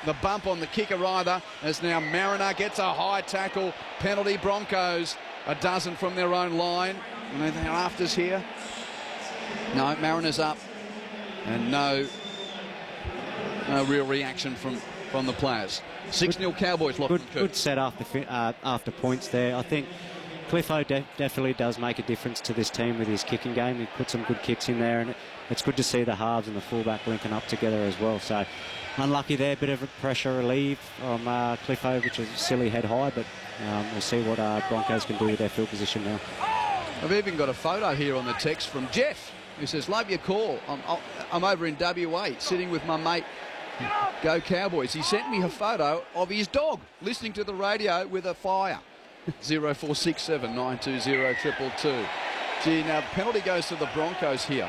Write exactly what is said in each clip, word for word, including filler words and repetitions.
the bump on the kicker either, as now Mariner gets a high tackle. Penalty Broncos, a dozen from their own line. Anything afters here? No, Mariners up. And no, no real reaction from, from the players. six nil Cowboys. Good, good set after, uh, after points there. I think Cliffo de definitely does make a difference to this team with his kicking game. He put some good kicks in there, and it, it's good to see the halves and the fullback linking up together as well. So unlucky there, bit of a pressure relief from uh, Cliffo, which is silly head high, but um, we'll see what uh, Broncos can do with their field position now. I've even got a photo here on the text from Jeff, who says, love your call. I'm, I'm over in W A, sitting with my mate, Go Cowboys. He sent me a photo of his dog listening to the radio with a fire. zero four six seven nine two zero two two two. Gee, now the penalty goes to the Broncos here.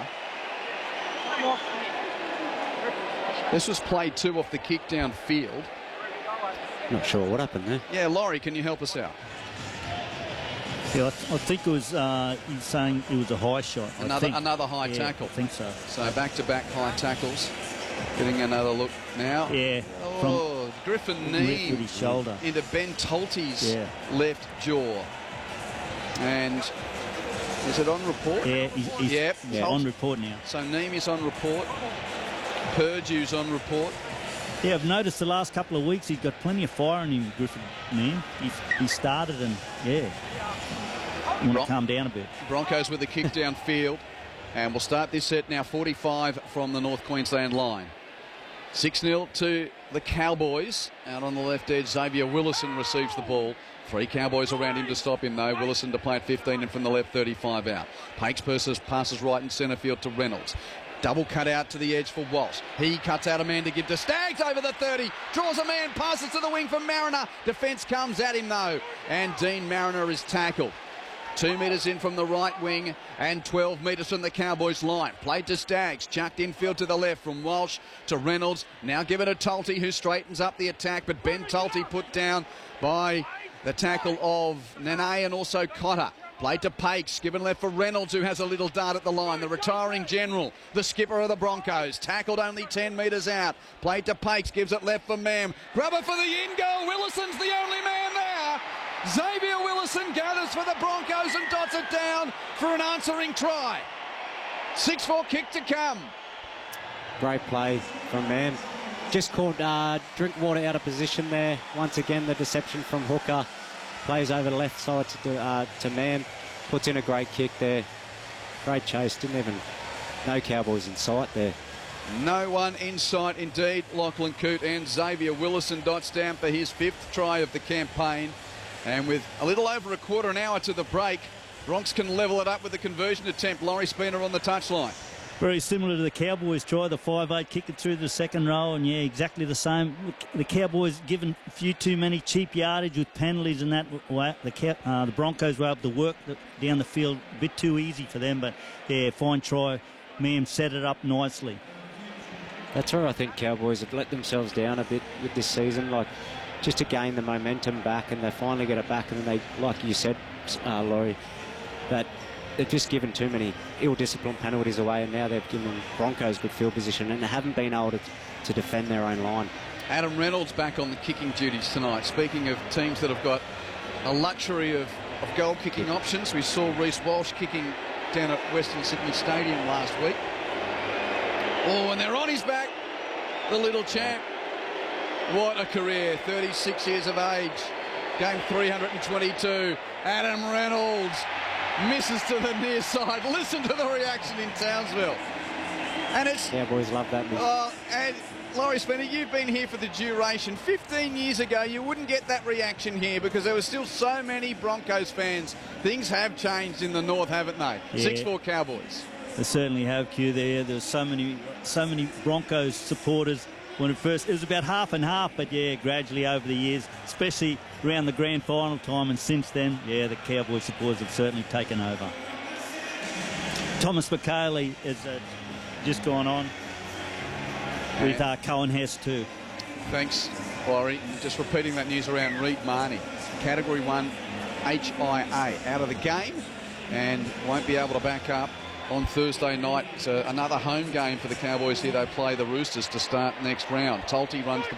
This was played two off the kick downfield. Not sure what happened there. Yeah, Laurie, can you help us out? Yeah, I, th I think it was, uh, he's saying it was a high shot. Another, think, another high yeah, tackle. I think so. So back-to-back high tackles. Getting another look now. Yeah. Oh, Griffin knee with his shoulder into Ben Tolte's yeah. left jaw. And is it on report? Yeah, he's, he's yep. yeah, on report now. So Neem is on report. Purdue's on report. Yeah, I've noticed the last couple of weeks he's got plenty of fire in him, Griffin Neem. He, he started and, yeah, want to calm down a bit. Broncos with the kick downfield. And we'll start this set now, forty-five from the North Queensland line. six nil to the Cowboys. Out on the left edge, Xavier Willison receives the ball. Three Cowboys around him to stop him, though. Willison to play at fifteen and from the left, thirty-five out. Pakes passes, passes right in centre field to Reynolds. Double cut out to the edge for Walsh. He cuts out a man to give to Staggs over the thirty. Draws a man, passes to the wing for Mariner. Defence comes at him, though. And Dean Mariner is tackled. Two metres in from the right wing and twelve metres from the Cowboys line. Played to Staggs, chucked infield to the left from Walsh to Reynolds. Now given to Tolte, who straightens up the attack, but Ben Tolte put down by the tackle of Nene and also Cotter. Played to Pakes, given left for Reynolds, who has a little dart at the line. The retiring general, the skipper of the Broncos, tackled only ten metres out. Played to Pakes, gives it left for Mam. Grubber for the in goal. Willison's the only man there. Xavier Willison gathers for the Broncos and dots it down for an answering try. six four kick to come. Great play from Mam. Just called uh, Drinkwater out of position there. Once again, the deception from Hooker. Plays over the left side to, uh, to Mam. Puts in a great kick there. Great chase. Didn't even... No Cowboys in sight there. No one in sight indeed. Lachlan Coote and Xavier Willison dots down for his fifth try of the campaign. And with a little over a quarter an hour to the break, Bronx can level it up with a conversion attempt. Laurie Spooner on the touchline. Very similar to the Cowboys try, the five eight kicking through the second row, and yeah, exactly the same. The Cowboys given a few too many cheap yardage with penalties and that. The, uh, the Broncos were able to work the, down the field a bit too easy for them, but yeah, fine try. Mam set it up nicely. That's where I think Cowboys have let themselves down a bit with this season. Like, just to gain the momentum back, and they finally get it back, and then they, like you said, uh, Laurie, that they've just given too many ill-disciplined penalties away, and now they've given Broncos good field position, and they haven't been able to, to defend their own line. Adam Reynolds back on the kicking duties tonight. Speaking of teams that have got a luxury of, of goal-kicking options, we saw Reece Walsh kicking down at Western Sydney Stadium last week. Oh, and they're on his back, the little champ. What a career, thirty-six years of age, game three hundred twenty-two. Adam Reynolds misses to the near side. Listen to the reaction in Townsville. And it's... Cowboys love that. Uh, and Laurie Spooner, you've been here for the duration. fifteen years ago, you wouldn't get that reaction here because there were still so many Broncos fans. Things have changed in the north, haven't they? six four yeah. Cowboys. They certainly have, Q, there. There's so many, so many Broncos supporters. When it first, it was about half and half, but yeah, gradually over the years, especially around the grand final time, and since then, yeah, the Cowboy supporters have certainly taken over. Thomas McKaylee has uh, just gone on with uh, Cohen Hess too. Thanks, Laurie. Just repeating that news around Reed Marnie. Category one H I A out of the game and won't be able to back up on Thursday night. It's uh, another home game for the Cowboys here. They play the Roosters to start next round. Tolte runs the